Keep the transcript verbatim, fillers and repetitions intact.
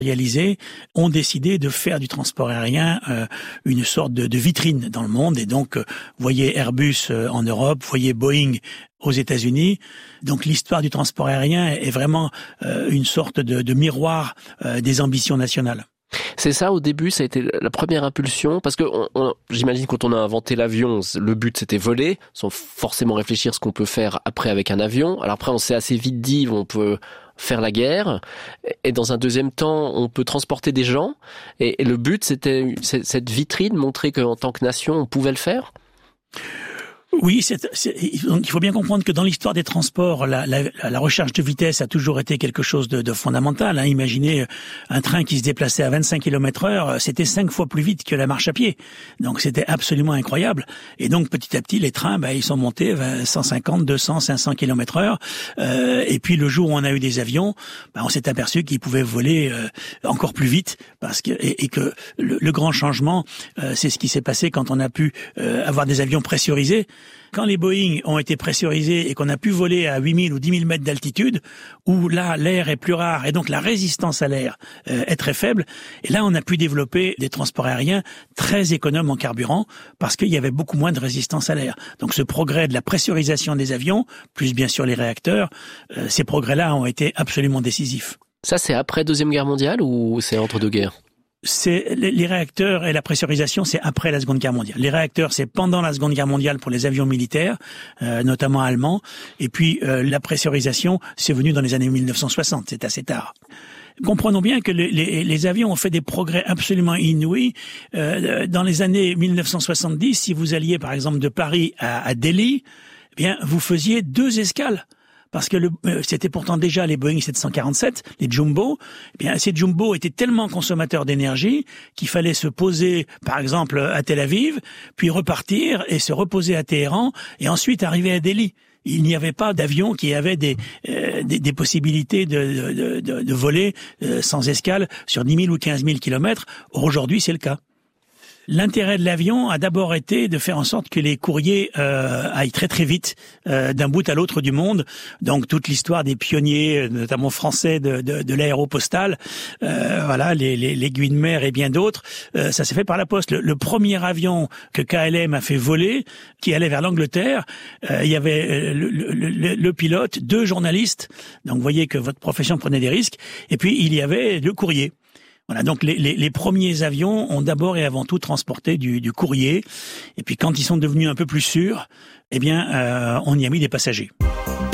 réalisés ont décidé de faire du transport aérien euh, une sorte de, de vitrine dans le monde. Et donc, euh, voyez Airbus euh, en Europe, voyez Boeing aux États-Unis. Donc, l'histoire du transport aérien est vraiment euh, une sorte de, de miroir euh, des ambitions nationales. C'est ça, au début, ça a été la première impulsion, parce que on, on, j'imagine quand on a inventé l'avion, le but c'était voler, sans forcément réfléchir ce qu'on peut faire après avec un avion. Alors après, on s'est assez vite dit, on peut faire la guerre, et dans un deuxième temps, on peut transporter des gens, et, et le but c'était cette vitrine, montrer qu'en tant que nation, on pouvait le faire. Oui, c'est, c'est, donc il faut bien comprendre que dans l'histoire des transports, la, la, la recherche de vitesse a toujours été quelque chose de, de fondamental. Hein. Imaginez un train qui se déplaçait à vingt-cinq kilomètres heure, c'était cinq fois plus vite que la marche à pied. Donc c'était absolument incroyable. Et donc petit à petit, les trains, bah, ils sont montés à cent cinquante, deux cents, cinq cents kilomètres heure. Euh, et puis le jour où on a eu des avions, bah, on s'est aperçu qu'ils pouvaient voler euh, encore plus vite, parce que et, et que le, le grand changement, euh, c'est ce qui s'est passé quand on a pu euh, avoir des avions pressurisés. Quand les Boeing ont été pressurisés et qu'on a pu voler à huit mille ou dix mille mètres d'altitude, où là, l'air est plus rare et donc la résistance à l'air euh, est très faible, et là, on a pu développer des transports aériens très économes en carburant parce qu'il y avait beaucoup moins de résistance à l'air. Donc ce progrès de la pressurisation des avions, plus bien sûr les réacteurs, euh, ces progrès-là ont été absolument décisifs. Ça, c'est après Deuxième Guerre mondiale ou c'est entre deux guerres ? C'est les réacteurs et la pressurisation, c'est après la Seconde Guerre mondiale. Les réacteurs, c'est pendant la Seconde Guerre mondiale pour les avions militaires, euh, notamment allemands. Et puis euh, la pressurisation, c'est venu dans les années mille neuf cent soixante. C'est assez tard. Comprenons bien que les, les, les avions ont fait des progrès absolument inouïs. Euh, dans les années mille neuf cent soixante-dix, si vous alliez par exemple de Paris à, à Delhi, eh bien vous faisiez deux escales. Parce que le, euh, c'était pourtant déjà les Boeing sept cent quarante-sept, les Jumbo. Eh bien, ces Jumbo étaient tellement consommateurs d'énergie qu'il fallait se poser, par exemple, à Tel Aviv, puis repartir et se reposer à Téhéran, et ensuite arriver à Delhi. Il n'y avait pas d'avion qui avait des, euh, des, des possibilités de, de, de, de voler euh, sans escale sur dix mille ou quinze mille kilomètres. Or, aujourd'hui, c'est le cas. L'intérêt de l'avion a d'abord été de faire en sorte que les courriers euh, aillent très très vite euh, d'un bout à l'autre du monde. Donc toute l'histoire des pionniers, notamment français de, de, de l'aéropostale, euh, voilà, les, les, l'aiguille de mer et bien d'autres, euh, ça s'est fait par la poste. Le, le premier avion que K L M a fait voler, qui allait vers l'Angleterre, euh, il y avait le, le, le, le pilote, deux journalistes. Donc vous voyez que votre profession prenait des risques. Et puis il y avait le courrier. Voilà, donc les, les, les premiers avions ont d'abord et avant tout transporté du, du courrier. Et puis quand ils sont devenus un peu plus sûrs, eh bien, euh, on y a mis des passagers.